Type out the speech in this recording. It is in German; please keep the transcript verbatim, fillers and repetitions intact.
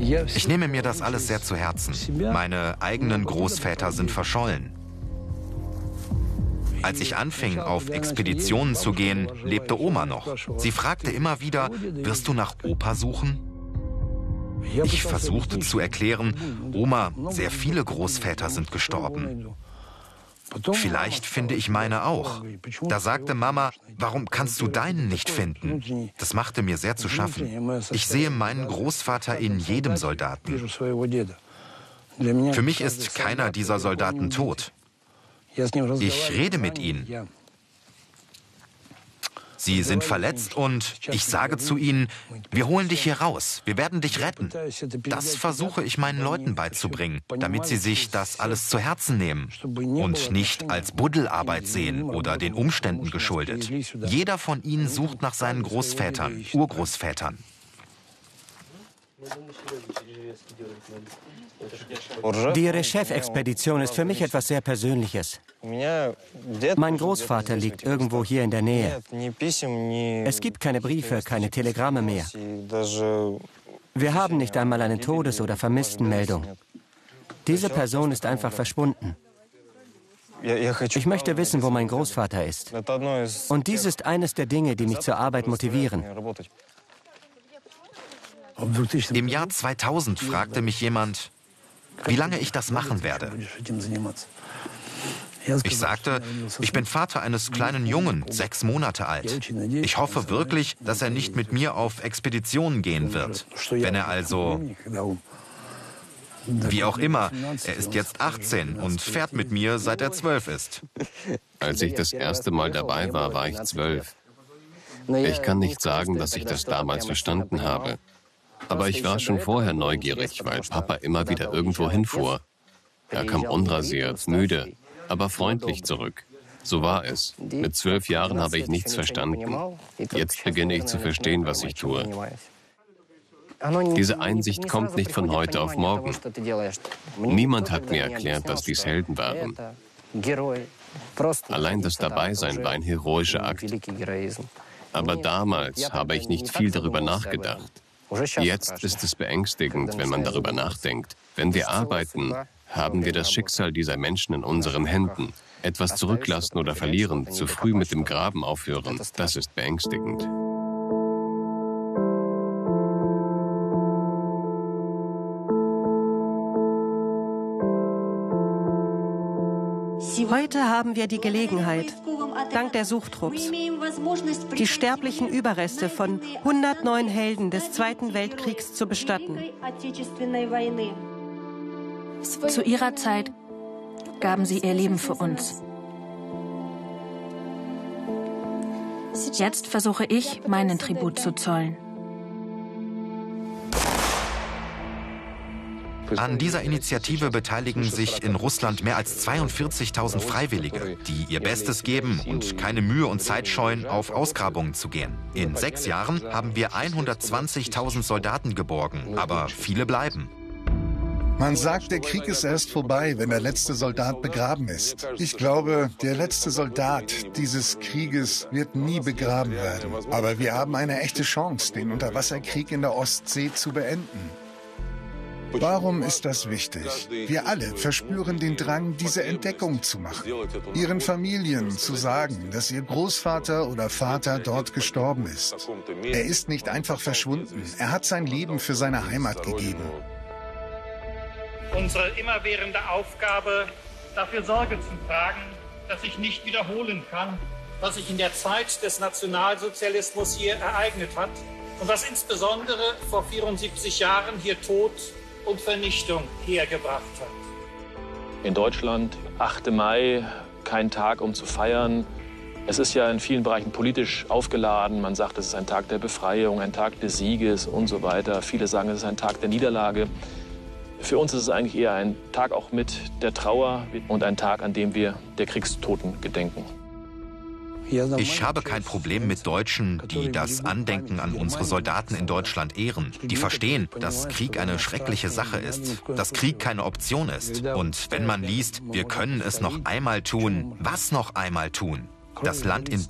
Ich nehme mir das alles sehr zu Herzen. Meine eigenen Großväter sind verschollen. Als ich anfing, auf Expeditionen zu gehen, lebte Oma noch. Sie fragte immer wieder, wirst du nach Opa suchen? Ich versuchte zu erklären, Oma, sehr viele Großväter sind gestorben. Vielleicht finde ich meine auch. Da sagte Mama, warum kannst du deinen nicht finden? Das machte mir sehr zu schaffen. Ich sehe meinen Großvater in jedem Soldaten. Für mich ist keiner dieser Soldaten tot. Ich rede mit ihnen. Sie sind verletzt und ich sage zu ihnen, wir holen dich hier raus, wir werden dich retten. Das versuche ich meinen Leuten beizubringen, damit sie sich das alles zu Herzen nehmen und nicht als Buddelarbeit sehen oder den Umständen geschuldet. Jeder von ihnen sucht nach seinen Großvätern, Urgroßvätern. Die Reshef-Expedition ist für mich etwas sehr Persönliches. Mein Großvater liegt irgendwo hier in der Nähe. Es gibt keine Briefe, keine Telegramme mehr. Wir haben nicht einmal eine Todes- oder Vermisstenmeldung. Diese Person ist einfach verschwunden. Ich möchte wissen, wo mein Großvater ist. Und dies ist eines der Dinge, die mich zur Arbeit motivieren. Im Jahr zweitausend fragte mich jemand, wie lange ich das machen werde. Ich sagte, ich bin Vater eines kleinen Jungen, sechs Monate alt. Ich hoffe wirklich, dass er nicht mit mir auf Expeditionen gehen wird. Wenn er also, wie auch immer, er ist jetzt achtzehn und fährt mit mir, seit er zwölf ist. Als ich das erste Mal dabei war, war ich zwölf. Ich kann nicht sagen, dass ich das damals verstanden habe. Aber ich war schon vorher neugierig, weil Papa immer wieder irgendwo hinfuhr. Er kam unrasiert, müde, aber freundlich zurück. So war es. Mit zwölf Jahren habe ich nichts verstanden. Jetzt beginne ich zu verstehen, was ich tue. Diese Einsicht kommt nicht von heute auf morgen. Niemand hat mir erklärt, dass dies Helden waren. Allein das Dabeisein war ein heroischer Akt. Aber damals habe ich nicht viel darüber nachgedacht. Jetzt ist es beängstigend, wenn man darüber nachdenkt. Wenn wir arbeiten, haben wir das Schicksal dieser Menschen in unseren Händen. Etwas zurücklassen oder verlieren, zu früh mit dem Graben aufhören, das ist beängstigend. Heute haben wir die Gelegenheit, dank der Suchtrupps, die sterblichen Überreste von hundertneun Helden des Zweiten Weltkriegs zu bestatten. Zu ihrer Zeit gaben sie ihr Leben für uns. Jetzt versuche ich, meinen Tribut zu zollen. An dieser Initiative beteiligen sich in Russland mehr als zweiundvierzigtausend Freiwillige, die ihr Bestes geben und keine Mühe und Zeit scheuen, auf Ausgrabungen zu gehen. In sechs Jahren haben wir hundertzwanzigtausend Soldaten geborgen, aber viele bleiben. Man sagt, der Krieg ist erst vorbei, wenn der letzte Soldat begraben ist. Ich glaube, der letzte Soldat dieses Krieges wird nie begraben werden. Aber wir haben eine echte Chance, den Unterwasserkrieg in der Ostsee zu beenden. Warum ist das wichtig? Wir alle verspüren den Drang, diese Entdeckung zu machen. Ihren Familien zu sagen, dass ihr Großvater oder Vater dort gestorben ist. Er ist nicht einfach verschwunden. Er hat sein Leben für seine Heimat gegeben. Unsere immerwährende Aufgabe, dafür Sorge zu tragen, dass sich nicht wiederholen kann, was sich in der Zeit des Nationalsozialismus hier ereignet hat und was insbesondere vor vierundsiebzig Jahren hier Tod und Vernichtung hergebracht hat. In Deutschland, achter Mai, kein Tag, um zu feiern. Es ist ja in vielen Bereichen politisch aufgeladen. Man sagt, es ist ein Tag der Befreiung, ein Tag des Sieges und so weiter. Viele sagen, es ist ein Tag der Niederlage. Für uns ist es eigentlich eher ein Tag auch mit der Trauer und ein Tag, an dem wir der Kriegstoten gedenken. Ich habe kein Problem mit Deutschen, die das Andenken an unsere Soldaten in Deutschland ehren. Die verstehen, dass Krieg eine schreckliche Sache ist, dass Krieg keine Option ist. Und wenn man liest, wir können es noch einmal tun, was noch einmal tun? Das Land in